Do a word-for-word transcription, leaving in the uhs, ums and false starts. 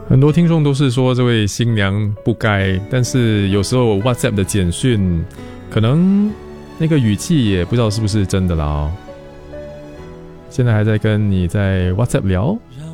很多听众都是说这位新娘不该，但是有时候 WhatsApp 的简讯可能那个语气也不知道是不是真的啦哦。现在还在跟你在 WhatsApp 聊，